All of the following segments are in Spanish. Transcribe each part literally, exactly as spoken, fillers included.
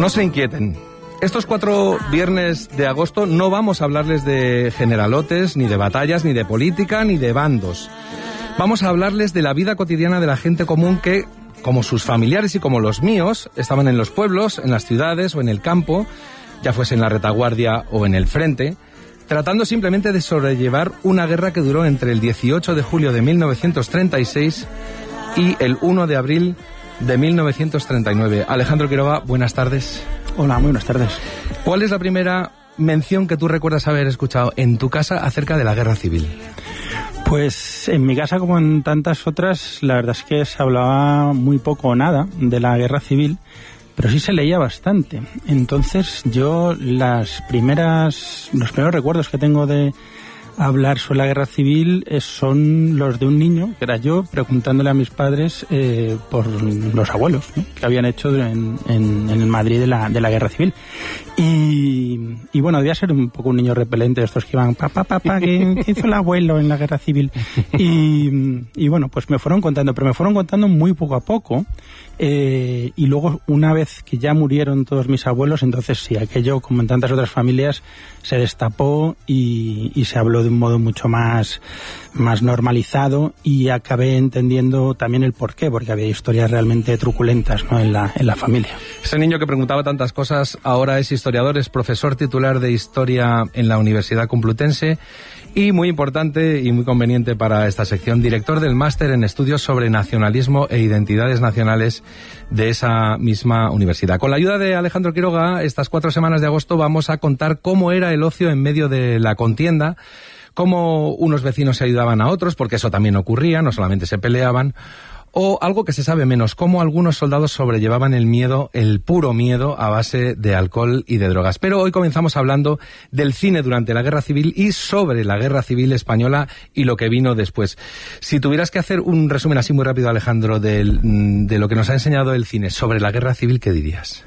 No se inquieten. Estos cuatro viernes de agosto no vamos a hablarles de generalotes, ni de batallas, ni de política, ni de bandos. Vamos a hablarles de la vida cotidiana de la gente común que, como sus familiares y como los míos, estaban en los pueblos, en las ciudades o en el campo, ya fuese en la retaguardia o en el frente, tratando simplemente de sobrellevar una guerra que duró entre el dieciocho de julio de mil novecientos treinta y seis y el uno de abril de mil novecientos treinta y nueve. Alejandro Quiroga, buenas tardes. Hola, muy buenas tardes. ¿Cuál es la primera mención que tú recuerdas haber escuchado en tu casa acerca de la guerra civil? Pues en mi casa, como en tantas otras, la verdad es que se hablaba muy poco o nada de la guerra civil, pero sí se leía bastante. Entonces yo las primeras, los primeros recuerdos que tengo de hablar sobre la guerra civil eh, son los de un niño, que era yo, preguntándole a mis padres eh, por los abuelos, ¿no?, que habían hecho en, en, en el Madrid de la, de la guerra civil. Y, y bueno, debía ser un poco un niño repelente de estos que iban, papá, papá, ¿qué, qué hizo el abuelo en la guerra civil? Y, y bueno, pues me fueron contando, pero me fueron contando muy poco a poco. Eh, y luego, una vez que ya murieron todos mis abuelos, entonces sí, aquello, como en tantas otras familias, se destapó y, y se habló de un modo mucho más, más normalizado, y acabé entendiendo también el porqué, porque había historias realmente truculentas, ¿no?, en la, en la familia. Ese niño que preguntaba tantas cosas ahora es historiador, es profesor titular de Historia en la Universidad Complutense y, muy importante y muy conveniente para esta sección, director del máster en estudios sobre nacionalismo e identidades nacionales de esa misma universidad. Con la ayuda de Alejandro Quiroga, estas cuatro semanas de agosto vamos a contar cómo era el ocio en medio de la contienda, cómo unos vecinos se ayudaban a otros, porque eso también ocurría, no solamente se peleaban, o algo que se sabe menos, cómo algunos soldados sobrellevaban el miedo, el puro miedo, a base de alcohol y de drogas. Pero hoy comenzamos hablando del cine durante la Guerra Civil y sobre la Guerra Civil española y lo que vino después. Si tuvieras que hacer un resumen así muy rápido, Alejandro, del, de lo que nos ha enseñado el cine sobre la Guerra Civil, ¿qué dirías?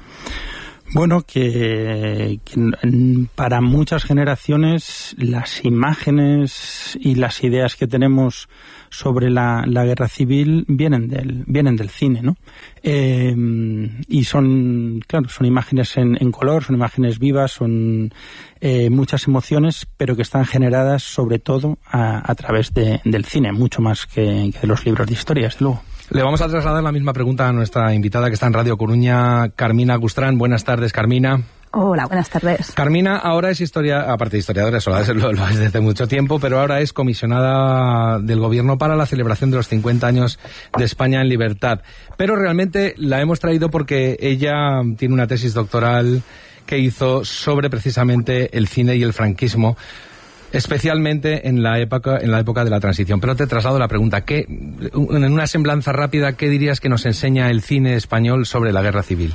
Bueno, que, que para muchas generaciones las imágenes y las ideas que tenemos sobre la, la guerra civil vienen del vienen del cine, ¿no? Eh, y son, claro, son imágenes en, en color, son imágenes vivas, son eh, muchas emociones, pero que están generadas sobre todo a, a través de, del cine, mucho más que, que de los libros de historia, desde luego. Le vamos a trasladar la misma pregunta a nuestra invitada que está en Radio Coruña, Carmina Gustrán. Buenas tardes, Carmina. Hola, buenas tardes. Carmina ahora es historia, aparte de historiadora, eso lo, lo es desde mucho tiempo, pero ahora es comisionada del Gobierno para la celebración de los cincuenta años de España en libertad. Pero realmente la hemos traído porque ella tiene una tesis doctoral que hizo sobre precisamente el cine y el franquismo, especialmente en la época en la época de la transición. Pero te traslado la pregunta, ¿qué, en una semblanza rápida, qué dirías que nos enseña el cine español sobre la guerra civil?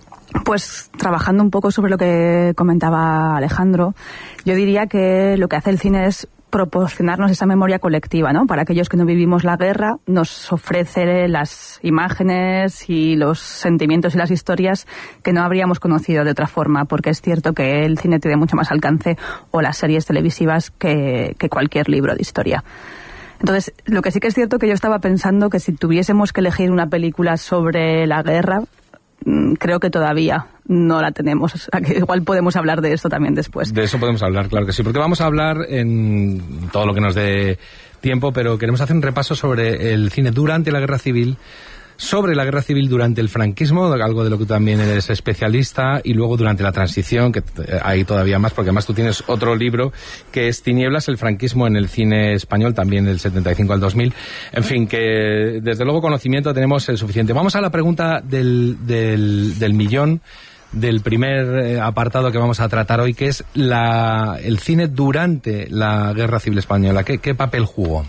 Pues trabajando un poco sobre lo que comentaba Alejandro, yo diría que lo que hace el cine es proporcionarnos esa memoria colectiva, ¿no? Para aquellos que no vivimos la guerra, nos ofrece las imágenes y los sentimientos y las historias que no habríamos conocido de otra forma, porque es cierto que el cine tiene mucho más alcance, o las series televisivas, que, que cualquier libro de historia. Entonces, lo que sí que es cierto que yo estaba pensando que si tuviésemos que elegir una película sobre la guerra, creo que todavía no la tenemos. O sea, que igual podemos hablar de esto también después. De eso podemos hablar, claro que sí, porque vamos a hablar en todo lo que nos dé tiempo, pero queremos hacer un repaso sobre el cine durante la Guerra Civil, sobre la Guerra Civil durante el franquismo, algo de lo que tú también eres especialista, y luego durante la transición, que hay todavía más, porque además tú tienes otro libro que es Tinieblas, el franquismo en el cine español, también del setenta y cinco al dos mil. En fin, que desde luego conocimiento tenemos el suficiente. Vamos a la pregunta del, del, del millón, del primer apartado que vamos a tratar hoy, que es la, el cine durante la Guerra Civil española. ¿Qué, qué papel jugó?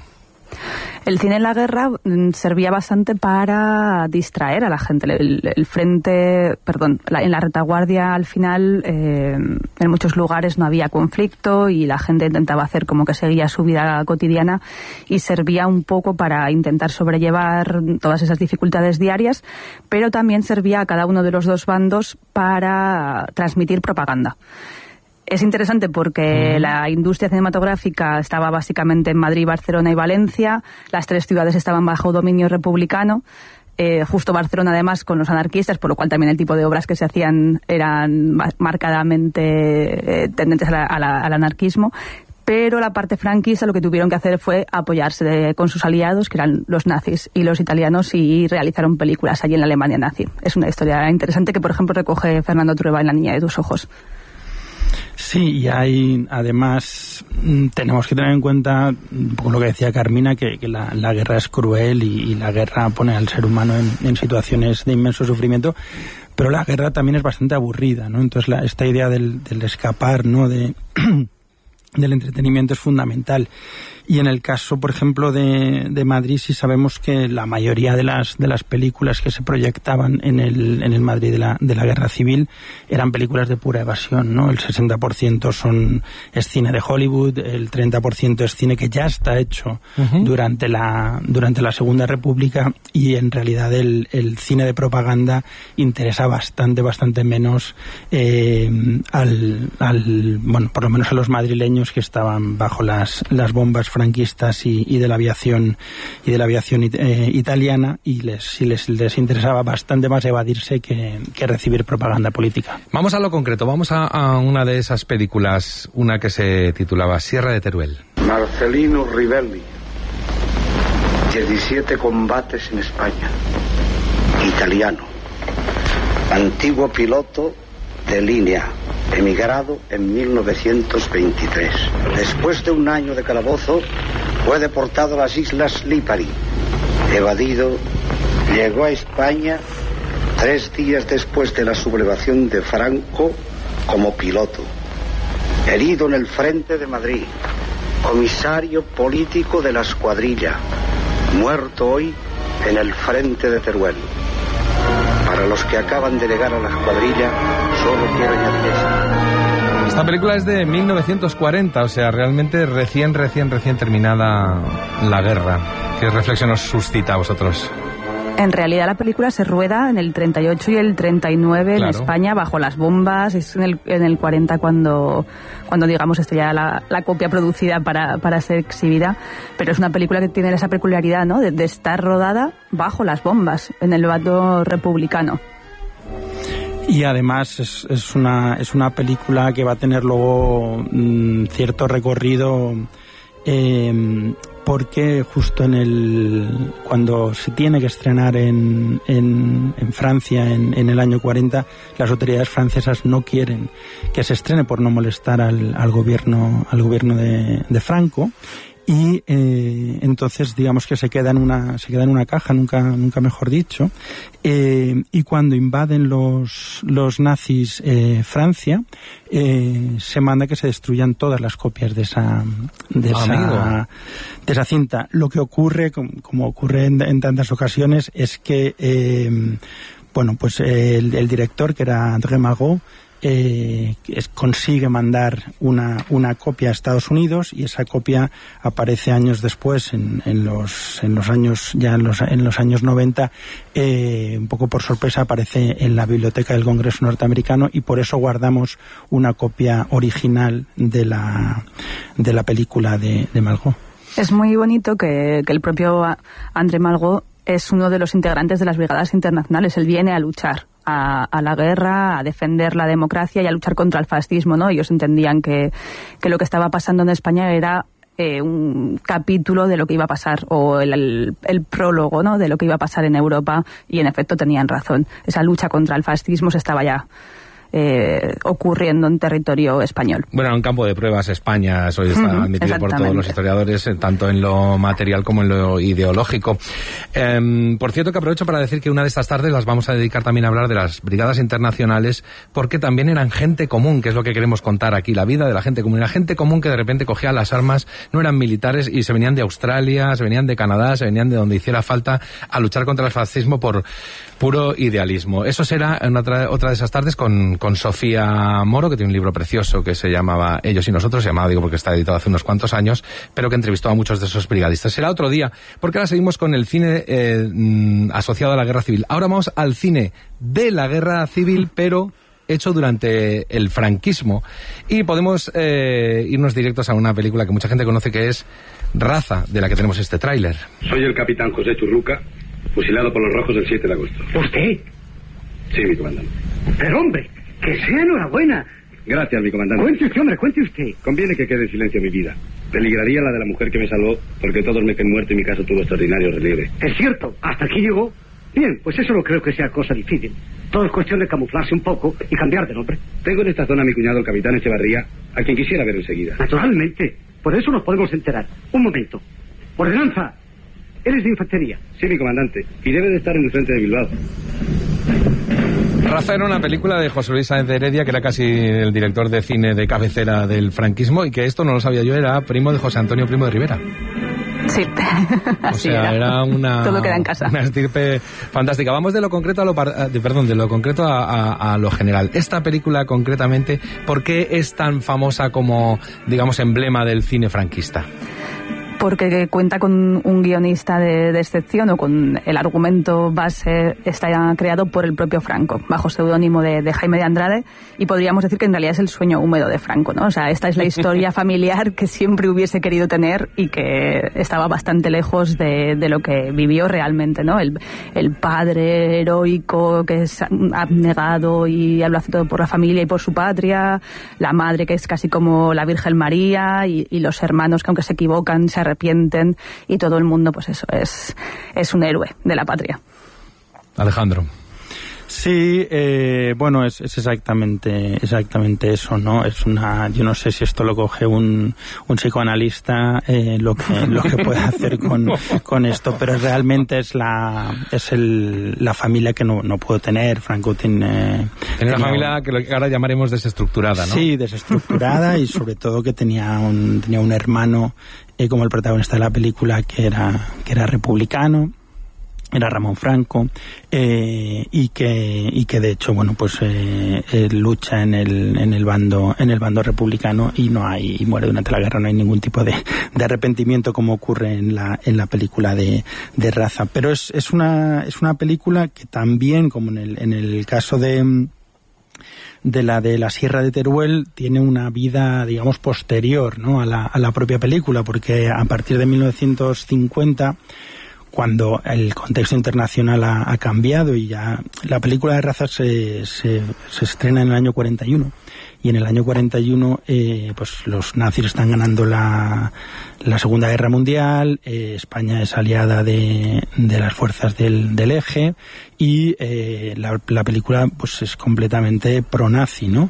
El cine en la guerra servía bastante para distraer a la gente. El, el frente, perdón, la, en la retaguardia al final, eh, en muchos lugares no había conflicto y la gente intentaba hacer como que seguía su vida cotidiana, y servía un poco para intentar sobrellevar todas esas dificultades diarias, pero también servía a cada uno de los dos bandos para transmitir propaganda. Es interesante porque la industria cinematográfica estaba básicamente en Madrid, Barcelona y Valencia. Las tres ciudades estaban bajo dominio republicano. Eh, justo Barcelona, además, con los anarquistas, por lo cual también el tipo de obras que se hacían eran marcadamente eh, tendentes a la, a la, al anarquismo. Pero la parte franquista lo que tuvieron que hacer fue apoyarse de, con sus aliados, que eran los nazis y los italianos, y realizaron películas allí en la Alemania nazi. Es una historia interesante que, por ejemplo, recoge Fernando Trueba en La niña de tus ojos. Sí, y hay, además, tenemos que tener en cuenta, un poco lo que decía Carmina, que, que la, la guerra es cruel y, y la guerra pone al ser humano en, en situaciones de inmenso sufrimiento, pero la guerra también es bastante aburrida, ¿no? Entonces, la, esta idea del, del escapar, ¿no?, de del entretenimiento es fundamental. Y en el caso, por ejemplo, de, de Madrid, sí sabemos que la mayoría de las de las películas que se proyectaban en el, en el Madrid de la, de la Guerra Civil eran películas de pura evasión, ¿no? El sesenta por ciento son, es cine de Hollywood, el treinta por ciento es cine que ya está hecho uh-huh. durante la durante la Segunda República, y en realidad el, el cine de propaganda interesa bastante, bastante menos eh, al, al, bueno, por lo menos a los madrileños que estaban bajo las, las bombas franquistas y, y de la aviación y de la aviación eh, italiana, y les, y les les interesaba bastante más evadirse que, que recibir propaganda política. Vamos a lo concreto, vamos a, a una de esas películas, una que se titulaba Sierra de Teruel. Marcelino Rivelli, diecisiete combates en España, italiano, antiguo piloto de línea, emigrado en mil novecientos veintitrés. Después de un año de calabozo, fue deportado a las Islas Lipari. Evadido, llegó a España tres días después de la sublevación de Franco como piloto. Herido en el frente de Madrid, comisario político de la escuadrilla, muerto hoy en el frente de Teruel. Para los que acaban de llegar a la escuadrilla, solo quiero añadir esto. Esta película es de mil novecientos cuarenta, o sea, realmente recién, recién, recién terminada la guerra. ¿Qué reflexión os suscita a vosotros? En realidad la película se rueda en el treinta y ocho y el treinta y nueve claro. en España, bajo las bombas. Es en el, en el cuarenta cuando, cuando digamos, está ya la, la copia producida para, para ser exhibida. Pero es una película que tiene esa peculiaridad, ¿no?, de, de estar rodada bajo las bombas, en el bando republicano. Y además es, es, una, es una película que va a tener luego mmm, cierto recorrido... Eh, porque justo en el cuando se tiene que estrenar en, en, en Francia en, en el año cuarenta, las autoridades francesas no quieren que se estrene por no molestar al, al gobierno al gobierno de, de Franco, y eh, entonces digamos que se queda en una se queda en una caja, nunca nunca mejor dicho, eh, y cuando invaden los los nazis eh, Francia, eh, se manda que se destruyan todas las copias de esa de esa, de esa cinta. Lo que ocurre, como, como ocurre en, en tantas ocasiones, es que eh, bueno, pues el, el director, que era André Malraux, Eh, es, consigue mandar una, una copia a Estados Unidos, y esa copia aparece años después, en, en los en los años ya en los, en los años noventa, eh, un poco por sorpresa aparece en la biblioteca del Congreso norteamericano, y por eso guardamos una copia original de la de la película de, de Malraux. Es muy bonito que, que el propio André Malraux es uno de los integrantes de las brigadas internacionales. Él viene a luchar A, a la guerra, a defender la democracia y a luchar contra el fascismo, ¿no? Ellos entendían que, que lo que estaba pasando en España era eh, un capítulo de lo que iba a pasar, o el, el, el prólogo, ¿no?, de lo que iba a pasar en Europa, y en efecto tenían razón. Esa lucha contra el fascismo se estaba ya Eh, ocurriendo en territorio español. Bueno, en un campo de pruebas España, eso está uh-huh, admitido por todos los historiadores, tanto en lo material como en lo ideológico. Eh, por cierto, que aprovecho para decir que una de estas tardes las vamos a dedicar también a hablar de las brigadas internacionales, porque también eran gente común, que es lo que queremos contar aquí, la vida de la gente común. Era gente común que de repente cogía las armas, no eran militares, y se venían de Australia, se venían de Canadá, se venían de donde hiciera falta a luchar contra el fascismo por puro idealismo. Eso será en otra, otra de esas tardes con con Sofía Moro, que tiene un libro precioso que se llamaba Ellos y Nosotros, se llamaba, digo, porque está editado hace unos cuantos años, pero que entrevistó a muchos de esos brigadistas. Será otro día, porque ahora seguimos con el cine eh, asociado a la guerra civil. Ahora vamos al cine de la guerra civil, pero hecho durante el franquismo. Y podemos eh, irnos directos a una película que mucha gente conoce, que es Raza, de la que tenemos este tráiler. Soy el capitán José Churruca, fusilado por los rojos el siete de agosto. ¿Usted? Sí, mi comandante. Pero, hombre, que sea enhorabuena. Gracias, mi comandante. Cuente usted, hombre, cuente usted. Conviene que quede en silencio mi vida. Peligraría la de la mujer que me salvó, porque todos me creen muerto y mi caso tuvo extraordinario relieve. Es cierto, hasta aquí llegó. Bien, pues eso no creo que sea cosa difícil. Todo es cuestión de camuflarse un poco y cambiar de nombre. Tengo en esta zona a mi cuñado, el capitán Echevarría, a quien quisiera ver enseguida. Naturalmente, por eso nos podemos enterar. Un momento. Ordenanza, eres de infantería. Sí, mi comandante, y debe de estar en el frente de Bilbao. Raza era una película de José Luis Sáenz de Heredia, que era casi el director de cine de cabecera del franquismo, y que esto no lo sabía yo, era primo de José Antonio Primo de Rivera. Sí, o sea, era, era una, todo queda en casa. Una estirpe fantástica. Vamos de lo concreto a lo de, perdón, de lo concreto a, a, a lo general. Esta película concretamente, ¿por qué es tan famosa como, digamos, emblema del cine franquista? Porque cuenta con un guionista de, de excepción, o con el argumento base está creado por el propio Franco, bajo seudónimo de, de Jaime de Andrade, y podríamos decir que en realidad es el sueño húmedo de Franco, ¿no? O sea, esta es la historia familiar que siempre hubiese querido tener y que estaba bastante lejos de, de lo que vivió realmente, ¿no? El, el padre heroico que es abnegado y lo hace todo por la familia y por su patria, la madre que es casi como la Virgen María, y, y los hermanos que aunque se equivocan se arrepienten, y todo el mundo, pues eso, es, es un héroe de la patria. Alejandro. Sí, eh, bueno, es, es exactamente exactamente eso, ¿no? Es una, yo no sé si esto lo coge un, un psicoanalista, eh, lo que lo que puede hacer con, con esto, pero realmente es la es el, la familia que no, no puedo tener. Franco tiene... Tiene una familia que, lo que ahora llamaremos desestructurada, ¿no? Sí, desestructurada, y sobre todo que tenía un, tenía un hermano, eh, como el protagonista de la película, que era, que era republicano. Era Ramón Franco, eh, y que y que de hecho, bueno, pues eh, eh, lucha en el en el bando en el bando republicano, y no hay y muere durante la guerra. No hay ningún tipo de, de arrepentimiento, como ocurre en la en la película de, de Raza. Pero es es una es una película que también, como en el en el caso de de la de la Sierra de Teruel, tiene una vida, digamos, posterior, ¿no?, a la a la propia película, porque a partir de mil novecientos cincuenta, cuando el contexto internacional ha, ha cambiado, y ya la película de Raza se, se, se estrena en el año cuarenta y uno, y en el año cuarenta y uno eh, pues los nazis están ganando la, la Segunda Guerra Mundial, eh, España es aliada de, de las fuerzas del, del Eje, y eh, la, la película pues es completamente pro-nazi, ¿no?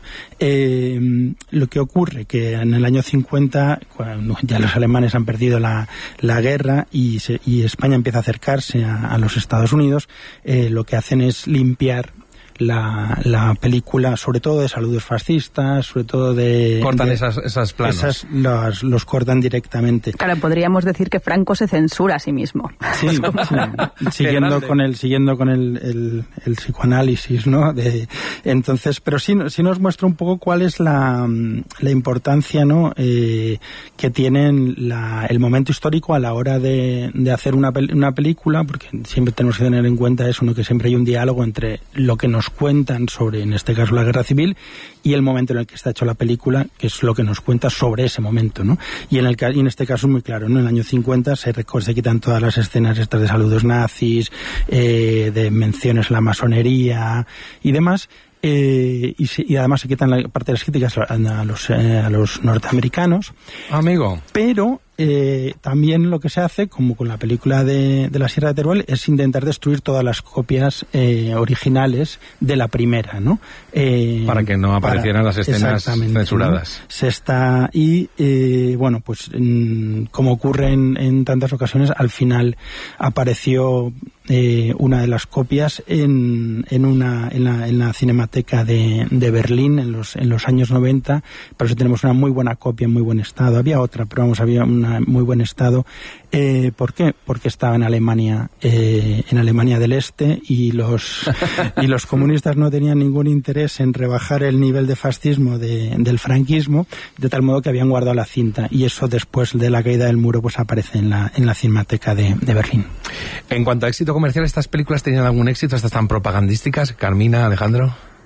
Eh, lo que ocurre que en el año cincuenta, cuando ya los alemanes han perdido la, la guerra, y, se, y España empieza a acercarse a, a los Estados Unidos, eh, lo que hacen es limpiar la, la película, sobre todo de saludos fascistas, sobre todo de... Cortan de, esas, esas planos. Esas los, los cortan directamente. Claro, podríamos decir que Franco se censura a sí mismo. Sí, sí. siguiendo con el siguiendo con el, el, el psicoanálisis, ¿no? De, entonces, pero sí, sí nos muestra un poco cuál es la, la importancia, ¿no?, eh, que tienen la, el momento histórico a la hora de, de hacer una, una película, porque siempre tenemos que tener en cuenta eso, ¿no?, que siempre hay un diálogo entre lo que nos cuentan sobre, en este caso, la guerra civil, y el momento en el que está hecho la película, que es lo que nos cuenta sobre ese momento, ¿no? Y en el y en este caso es muy claro, ¿no? En el año cincuenta se, se quitan todas las escenas estas de saludos nazis, eh, de menciones a la masonería y demás. Eh, y, se, y además se quitan la parte de las críticas a, a, los, eh, a los norteamericanos. Amigo. Pero eh, también lo que se hace, como con la película de, de la Sierra de Teruel, es intentar destruir todas las copias eh, originales de la primera, ¿no? Eh, para que no aparecieran para, las escenas censuradas. ¿No? Se está y eh, bueno, pues en, como ocurre en, en tantas ocasiones, al final apareció eh, una de las copias en, en una en la, en la Cinemateca de, de Berlín en los en los años noventa. Por eso tenemos una muy buena copia en muy buen estado. Había otra, pero vamos, había una muy buen estado. Eh, ¿Por qué? Porque estaba en Alemania, eh, en Alemania del Este, y los y los comunistas no tenían ningún interés en rebajar el nivel de fascismo de, del franquismo, de tal modo que habían guardado la cinta, y eso después de la caída del muro pues aparece en la en la Cinemateca de, de Berlín. En cuanto a éxito comercial, ¿estas películas tenían algún éxito? ¿Estas tan propagandísticas? Carmina, Alejandro.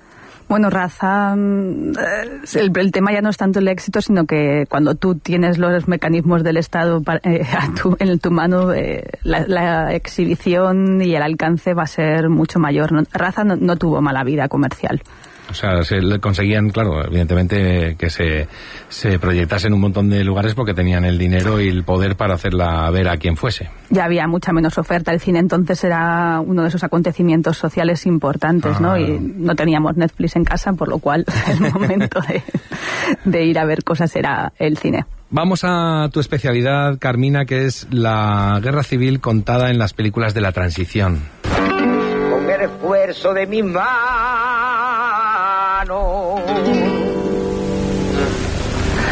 Bueno, Raza, el, el tema ya no es tanto el éxito, sino que cuando tú tienes los mecanismos del Estado eh, a tu, en tu mano, eh, la, la exhibición y el alcance va a ser mucho mayor. No, Raza no, no tuvo mala vida comercial. O sea, se le conseguían, claro, evidentemente que se, se proyectase en un montón de lugares porque tenían el dinero y el poder para hacerla ver a quien fuese. Ya había mucha menos oferta. El cine entonces era uno de esos acontecimientos sociales importantes, ah. ¿no? Y no teníamos Netflix en casa, por lo cual el momento de, de ir a ver cosas era el cine. Vamos a tu especialidad, Carmina, que es la guerra civil contada en las películas de la transición. Con el esfuerzo de mis manos